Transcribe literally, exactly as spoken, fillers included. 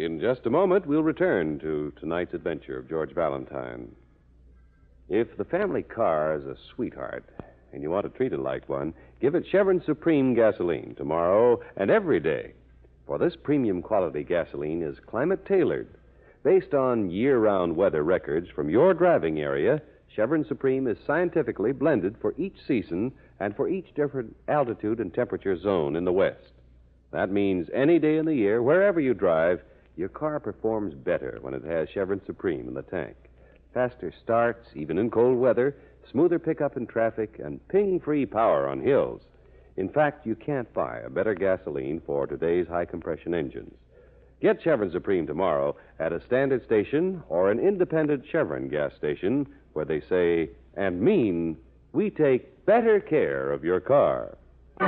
In just a moment, we'll return to tonight's adventure of George Valentine. If the family car is a sweetheart and you want to treat it like one, give it Chevron Supreme gasoline tomorrow and every day. For this premium quality gasoline is climate-tailored. Based on year-round weather records from your driving area, Chevron Supreme is scientifically blended for each season and for each different altitude and temperature zone in the West. That means any day in the year, wherever you drive, your car performs better when it has Chevron Supreme in the tank. Faster starts, even in cold weather, smoother pickup in traffic, and ping-free power on hills. In fact, you can't buy a better gasoline for today's high-compression engines. Get Chevron Supreme tomorrow at a standard station or an independent Chevron gas station where they say and mean, we take better care of your car.